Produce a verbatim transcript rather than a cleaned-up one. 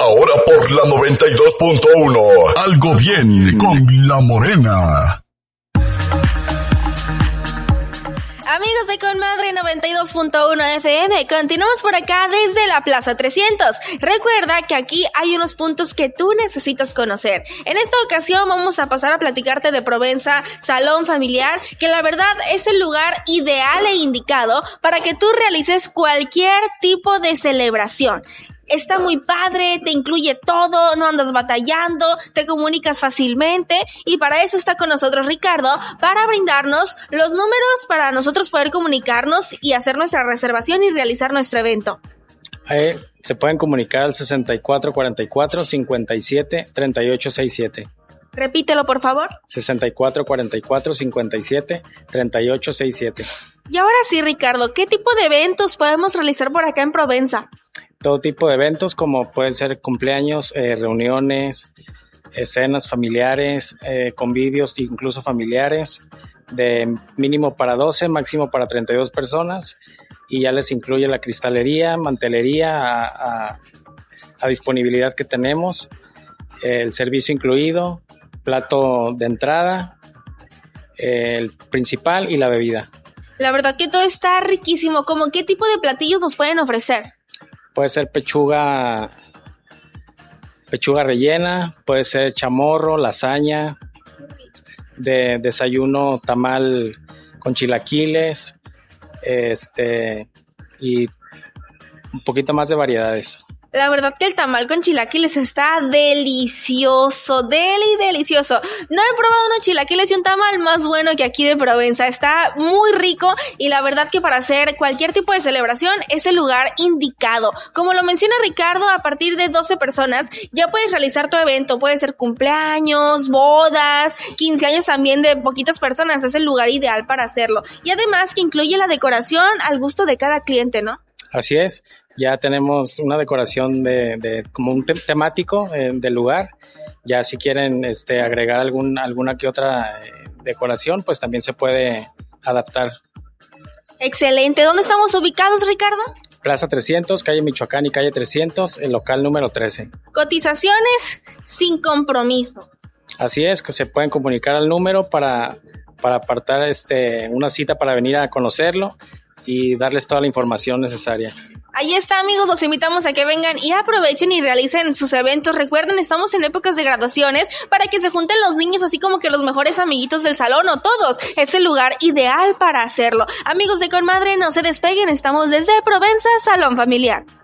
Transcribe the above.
Ahora por la noventa y dos punto uno. Algo bien con La Morena. Amigos de Conmadre noventa y dos punto uno F M, continuamos por acá desde la Plaza trescientos. Recuerda que aquí hay unos puntos que tú necesitas conocer. En esta ocasión vamos a pasar a platicarte de Provenza Salón Familiar, que la verdad es el lugar ideal e indicado para que tú realices cualquier tipo de celebración. Está muy padre, te incluye todo, no andas batallando, te comunicas fácilmente y para eso está con nosotros Ricardo, para brindarnos los números para nosotros poder comunicarnos y hacer nuestra reservación y realizar nuestro evento. Eh, se pueden comunicar al sesenta y cuatro cuarenta y cuatro cincuenta y siete treinta y ocho sesenta y siete. Repítelo, por favor. sesenta y cuatro cuarenta y cuatro cincuenta y siete treinta y ocho sesenta y siete. Y ahora sí, Ricardo, ¿qué tipo de eventos podemos realizar por acá en Provenza? Todo tipo de eventos, como pueden ser cumpleaños, eh, reuniones, escenas familiares, eh, convivios, incluso familiares, de mínimo para doce, máximo para treinta y dos personas, y ya les incluye la cristalería, mantelería a, a, a disponibilidad que tenemos, el servicio incluido, plato de entrada, el principal y la bebida. La verdad que todo está riquísimo. ¿Cómo qué tipo de platillos nos pueden ofrecer? Puede ser pechuga, pechuga rellena, puede ser chamorro, lasaña, de desayuno tamal con chilaquiles, este, y un poquito más de variedades. La verdad que el tamal con chilaquiles está delicioso, deli delicioso. No he probado unos chilaquiles y un tamal más bueno que aquí de Provenza. Está muy rico y la verdad que para hacer cualquier tipo de celebración es el lugar indicado. Como lo menciona Ricardo, a partir de doce personas ya puedes realizar tu evento. Puede ser cumpleaños, bodas, quince años también de poquitas personas. Es el lugar ideal para hacerlo. Y además que incluye la decoración al gusto de cada cliente, ¿no? Así es. Ya tenemos una decoración de, de como un te- temático eh, del lugar. Ya si quieren este, agregar algún, alguna que otra eh, decoración, pues también se puede adaptar. Excelente. ¿Dónde estamos ubicados, Ricardo? Plaza trescientos, calle Michoacán y calle trescientos, el local número trece. Cotizaciones sin compromiso. Así es, que se pueden comunicar al número para, para apartar este, una cita para venir a conocerlo y darles toda la información necesaria. Ahí está, amigos, los invitamos a que vengan y aprovechen y realicen sus eventos. Recuerden, estamos en épocas de graduaciones para que se junten los niños, así como que los mejores amiguitos del salón o todos. Es el lugar ideal para hacerlo. Amigos de Conmadre, no se despeguen, estamos desde Provenza Salón Familiar.